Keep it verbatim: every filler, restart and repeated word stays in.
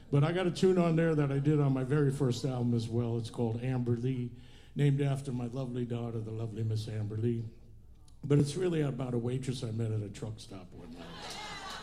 But I got a tune on there that I did on my very first album as well. It's called Amber Lee, named after my lovely daughter, the lovely Miss Amber Lee. But it's really about a waitress I met at a truck stop one night.